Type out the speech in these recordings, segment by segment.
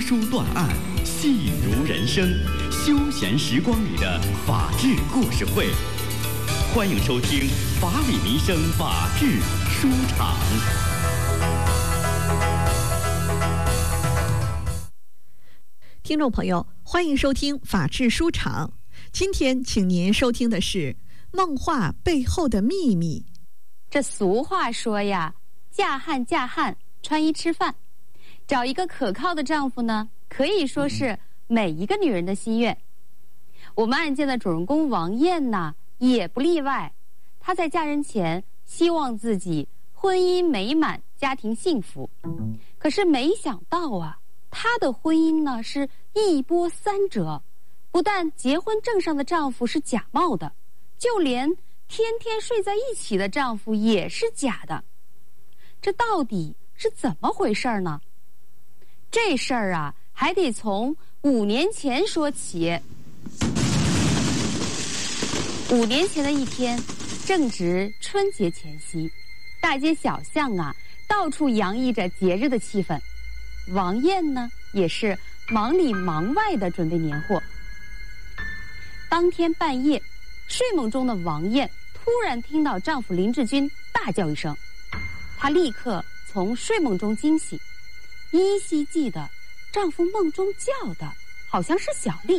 书断案，戏如人生，休闲时光里的法治故事会。欢迎收听法理民生法治书场。 听众朋友，欢迎收听法治书场。今天请您收听的是《梦话背后的秘密》。 这俗话说呀，嫁汉嫁汉，穿衣吃饭。找一个可靠的丈夫呢，可以说是每一个女人的心愿。我们案件的主人公王艳呢，也不例外。她在嫁人前希望自己婚姻美满，家庭幸福。可是没想到啊，她的婚姻呢是一波三折。不但结婚证上的丈夫是假冒的，就连天天睡在一起的丈夫也是假的。这到底是怎么回事呢？这事儿啊，还得从5年前说起。5年前的一天，正值春节前夕，大街小巷啊，到处洋溢着节日的气氛。王艳呢，也是忙里忙外的准备年货。当天半夜，睡梦中的王艳突然听到丈夫林志军大叫一声，她立刻从睡梦中惊醒，依稀记得丈夫梦中叫的好像是小丽。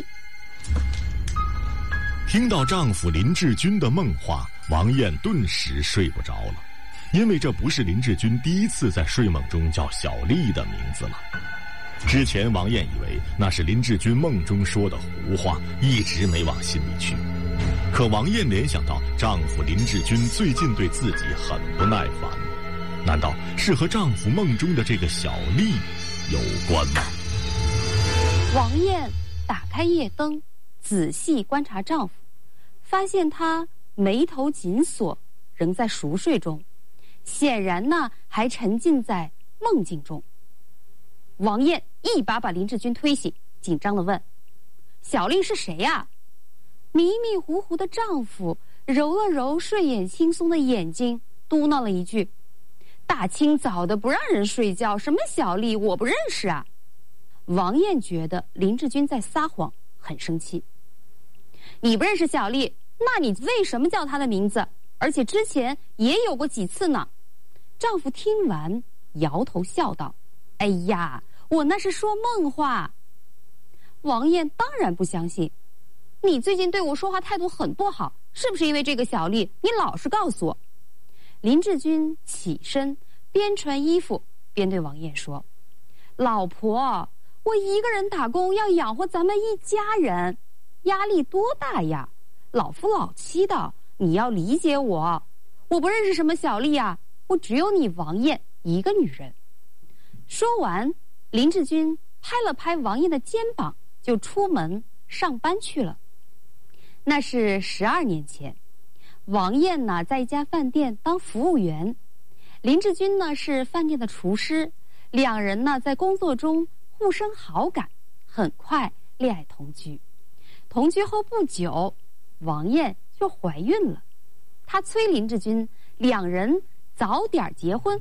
听到丈夫林志军的梦话，王艳顿时睡不着了，因为这不是林志军第一次在睡梦中叫小丽的名字了。之前王艳以为那是林志军梦中说的胡话，一直没往心里去。可王艳联想到丈夫林志军最近对自己很不耐烦，难道是和丈夫梦中的这个小丽有关吗？ 王艳打开夜灯，仔细观察丈夫，发现他眉头紧锁，仍在熟睡中，显然呢还沉浸在梦境中。王艳一把把林志军推醒，紧张地问：“小丽是谁呀？”迷迷糊糊的丈夫揉了揉睡眼惺忪的眼睛，嘟囔了一句：“大清早的不让人睡觉，什么小丽我不认识啊！”王艳觉得林志军在撒谎，很生气。“你不认识小丽，那你为什么叫她的名字？而且之前也有过几次呢？”丈夫听完摇头笑道：“哎呀，我那是说梦话。”王艳当然不相信。“你最近对我说话态度很不好，是不是因为这个小丽？你老实告诉我。”林志军起身，边穿衣服边对王艳说：“老婆，我一个人打工要养活咱们一家人，压力多大呀！老夫老妻的，你要理解我。我不认识什么小丽啊，我只有你王艳一个女人。”说完，林志军拍了拍王艳的肩膀，就出门上班去了。那是12年前，王艳呢在一家饭店当服务员，林志军呢是饭店的厨师，两人呢在工作中互生好感，很快恋爱同居。同居后不久，王艳就怀孕了，她催林志军两人早点结婚。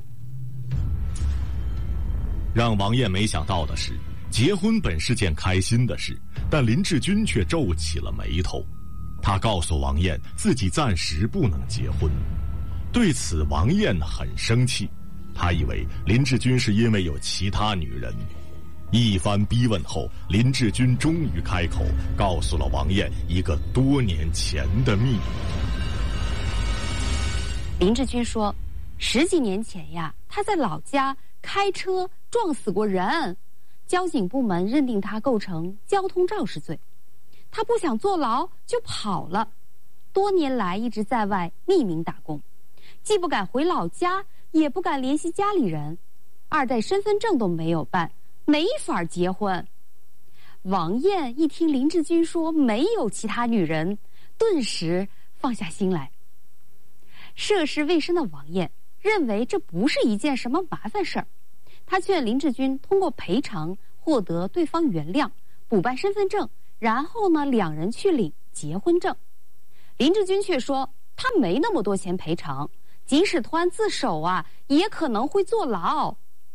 让王艳没想到的是，结婚本是件开心的事，但林志军却皱起了眉头。他告诉王艳自己暂时不能结婚，对此王艳很生气，他以为林志军是因为有其他女人。一番逼问后，林志军终于开口，告诉了王艳一个多年前的秘密。 林志军说，10几年前呀，他在老家开车撞死过人，交警部门认定他构成交通肇事罪。他不想坐牢，就跑了。多年来一直在外匿名打工，既不敢回老家，也不敢联系家里人，2代身份证都没有办，没法结婚。王艳一听林志军说没有其他女人，顿时放下心来。涉世未深的王艳认为这不是一件什么麻烦事儿，他劝林志军通过赔偿获得对方原谅，补办身份证，然后呢两人去领结婚证。林志军却说他没那么多钱赔偿，即使投案自首啊，也可能会坐牢。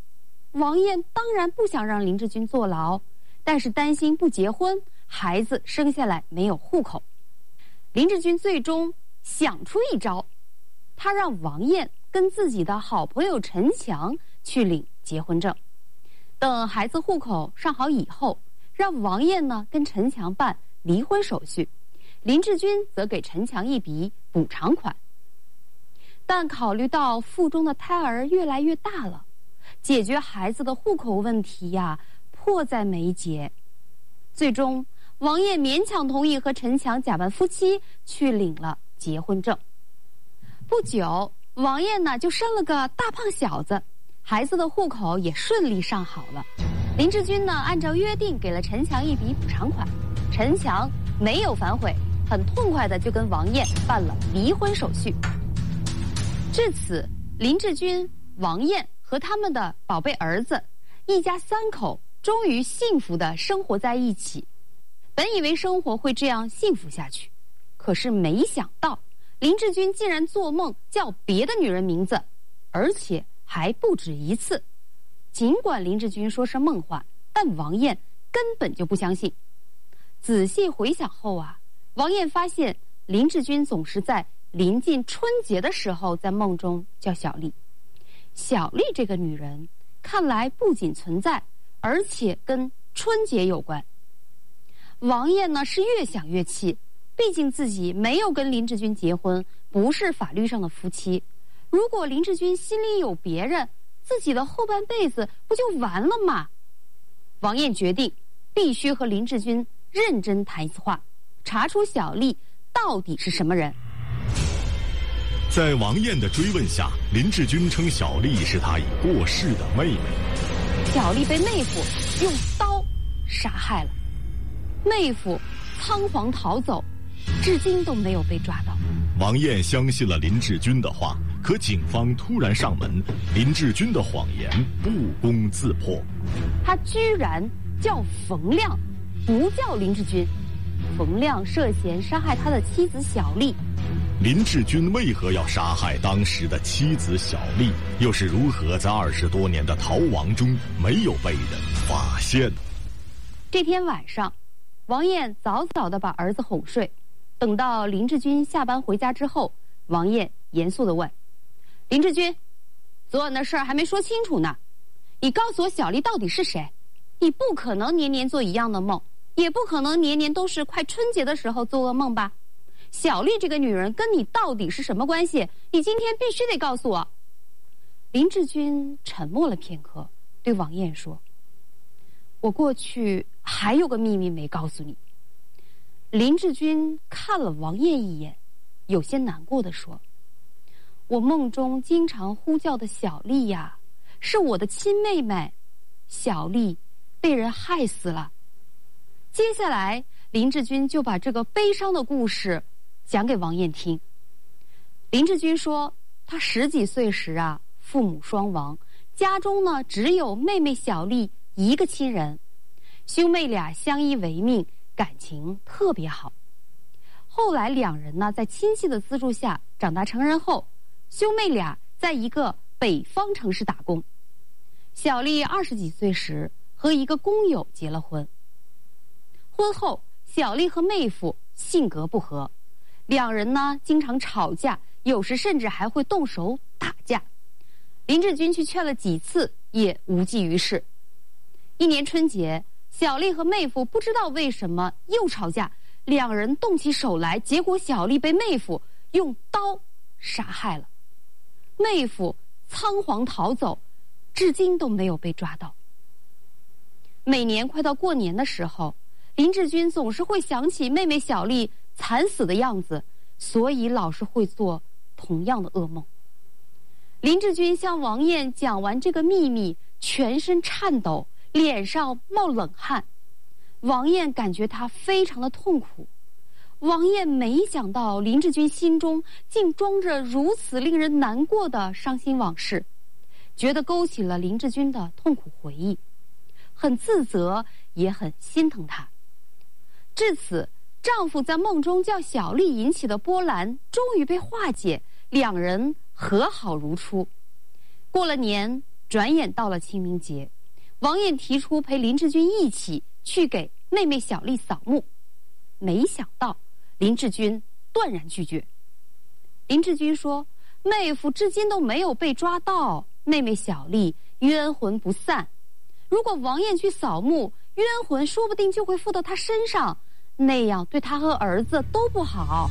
王艳当然不想让林志军坐牢，但是担心不结婚，孩子生下来没有户口。林志军最终想出一招，他让王艳跟自己的好朋友陈强去领结婚证，等孩子户口上好以后，让王艳呢跟陈强办离婚手续，林志军则给陈强一笔补偿款。但考虑到腹中的胎儿越来越大了，解决孩子的户口问题呀，迫在眉睫。最终，王艳勉强同意和陈强假扮夫妻去领了结婚证。不久，王艳呢就生了个大胖小子，孩子的户口也顺利上好了。林志军呢按照约定给了陈强一笔补偿款，陈强没有反悔，很痛快的就跟王艳办了离婚手续。至此，林志军、王艳和他们的宝贝儿子一家3口终于幸福地生活在一起。本以为生活会这样幸福下去，可是没想到林志军竟然做梦叫别的女人名字，而且还不止一次。尽管林志军说是梦话，但王艳根本就不相信。仔细回想后啊，王艳发现林志军总是在临近春节的时候在梦中叫小丽。小丽这个女人看来不仅存在，而且跟春节有关。王艳呢是越想越气，毕竟自己没有跟林志军结婚，不是法律上的夫妻。如果林志军心里有别人，自己的后半辈子不就完了吗？王艳决定必须和林志军认真谈一次话，查出小丽到底是什么人。 在王艳的追问下，林志军称小丽是他已过世的妹妹。 小丽被妹夫用刀杀害了，妹夫仓皇逃走，至今都没有被抓到。 王艳相信了林志军的话，可警方突然上门，林志军的谎言不攻自破。 他居然叫冯亮，不叫林志军。冯亮涉嫌杀害他的妻子小丽。 林志军为何要杀害当时的妻子小丽？又是如何在20多年的逃亡中没有被人发现？ 这天晚上，王艳早早地把儿子哄睡。等到林志军下班回家之后，王艳严肃地问：“林志军，昨晚的事儿还没说清楚呢，你告诉我小丽到底是谁？你不可能年年做一样的梦，也不可能年年都是快春节的时候做噩梦吧？小丽这个女人跟你到底是什么关系？你今天必须得告诉我。”林志军沉默了片刻，对王艳说：“我过去还有个秘密没告诉你。”林志军看了王艳一眼，有些难过地说：“我梦中经常呼叫的小丽呀，是我的亲妹妹，小丽被人害死了。”接下来，林志军就把这个悲伤的故事讲给王艳听。林志军说，他10几岁时啊，父母双亡，家中呢只有妹妹小丽一个亲人，兄妹俩相依为命，感情特别好。后来2人呢在亲戚的资助下长大成人后，兄妹俩在一个北方城市打工。小丽20几岁时和一个工友结了婚。婚后，小丽和妹夫性格不合，2人呢经常吵架，有时甚至还会动手打架。林志军去劝了几次，也无济于事。一年春节，小丽和妹夫不知道为什么又吵架，2人动起手来，结果小丽被妹夫用刀杀害了，妹夫仓皇逃走，至今都没有被抓到。每年快到过年的时候，林志军总是会想起妹妹小丽惨死的样子，所以老是会做同样的噩梦。林志军向王艳讲完这个秘密，全身颤抖，脸上冒冷汗。王艳感觉他非常的痛苦。王艳没想到林志军心中竟装着如此令人难过的伤心往事，觉得勾起了林志军的痛苦回忆，很自责，也很心疼他。至此，丈夫在梦中叫小丽引起的波澜终于被化解，2人和好如初。过了年， 转眼到了清明节，王燕提出陪林志军一起去给妹妹小丽扫墓，没想到林志军断然拒绝。林志军说，妹夫至今都没有被抓到，妹妹小丽冤魂不散，如果王燕去扫墓，冤魂说不定就会附到他身上，那样对他和儿子都不好。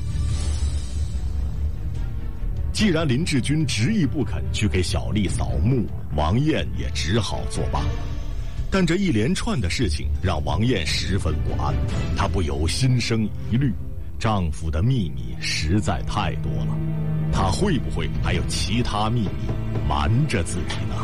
既然林志军执意不肯去给小丽扫墓，王燕也只好作罢。但这一连串的事情让王燕十分不安，她不由心生疑虑，丈夫的秘密实在太多了，他会不会还有其他秘密瞒着自己呢？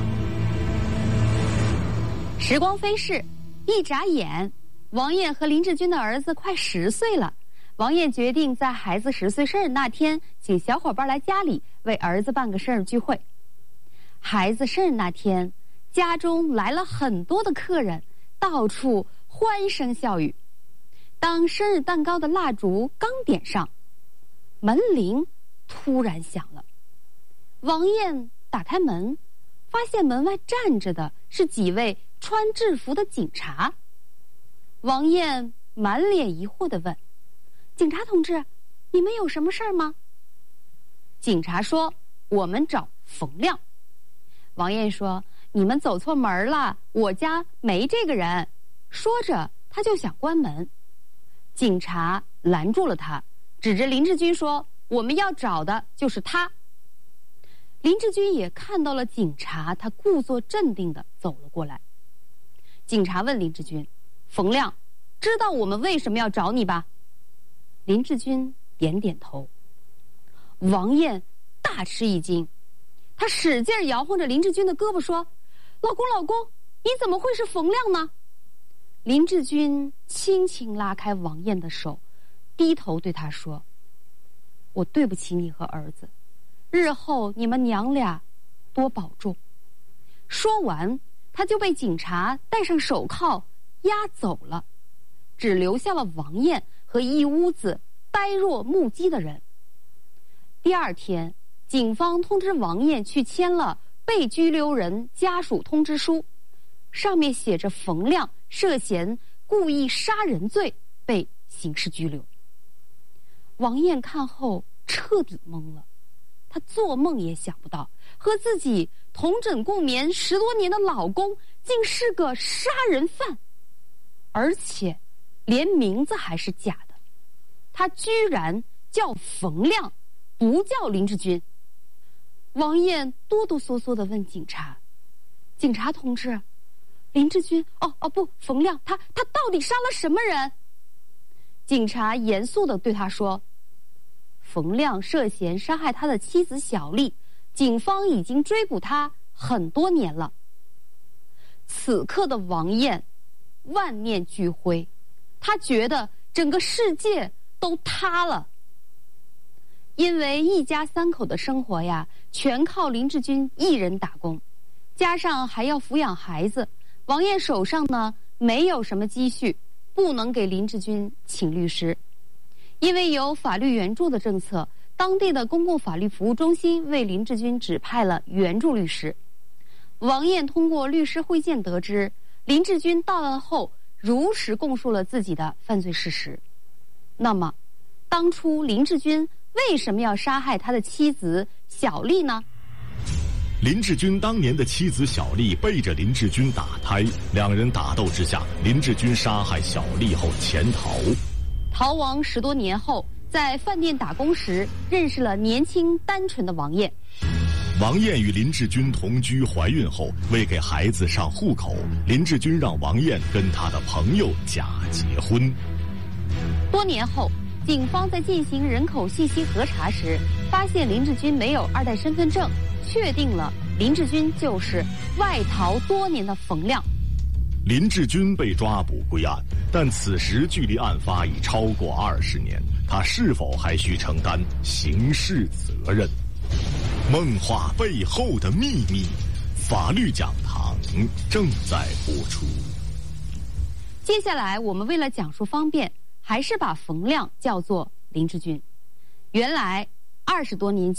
时光飞逝，一眨眼，王燕和林志军的儿子快10岁了。王燕决定在孩子10岁生日那天，请小伙伴来家里为儿子办个生日聚会。孩子生日那天，家中来了很多的客人，到处欢声笑语。当生日蛋糕的蜡烛刚点上，门铃突然响了。王燕打开门，发现门外站着的是几位穿制服的警察。王燕满脸疑惑地问，警察同志，你们有什么事儿吗？警察说，我们找冯亮。王燕说，你们走错门了，我家没这个人。说着他就想关门，警察拦住了他，指着林志军说，我们要找的就是他。林志军也看到了警察，他故作镇定地走了过来。警察问林志军，冯亮，知道我们为什么要找你吧？林志军点点头。王燕大吃一惊，他使劲摇晃着林志军的胳膊说，老公，你怎么会是冯亮呢？林志军轻轻拉开王燕的手，低头对他说，我对不起你和儿子，日后你们娘俩多保重。说完，他就被警察戴上手铐押走了，只留下了王燕和一屋子呆若木鸡的人。第二天，警方通知王燕去签了被拘留人家属通知书，上面写着冯亮涉嫌故意杀人罪被刑事拘留。王燕看后彻底懵了，她做梦也想不到，和自己同枕共眠10多年的老公竟是个杀人犯，而且连名字还是假的，他居然叫冯亮，不叫林志军。王燕哆哆嗦嗦地问警察，警察同志，林志军不，冯亮他到底杀了什么人？警察严肃地对他说，冯亮涉嫌杀害他的妻子小丽，警方已经追捕他很多年了。此刻的王燕万念俱灰，她觉得整个世界都塌了。因为一家3口的生活呀，全靠林志军一人打工，加上还要抚养孩子，王燕手上呢没有什么积蓄，不能给林志军请律师。因为有法律援助的政策，当地的公共法律服务中心为林志军指派了援助律师。王燕通过律师会见得知，林志军到案后如实供述了自己的犯罪事实。那么，当初林志军为什么要杀害他的妻子小丽呢？ 林志军当年的妻子小丽背着林志军打胎，两人打斗之下，林志军杀害小丽后潜逃。 逃亡10多年后，在饭店打工时认识了年轻单纯的王燕。 王燕与林志军同居怀孕后，为给孩子上户口，林志军让王燕跟他的朋友假结婚。 多年后，警方在进行人口信息核查时，发现林志军没有2代身份证，确定了林志军就是外逃多年的冯亮。 林志军被抓捕归案，但此时距离案发已超过20年，他是否还需承担刑事责任？梦话背后的秘密，法律讲堂正在播出。 接下来我们为了讲述方便，还是把冯亮叫做林志军。原来20多年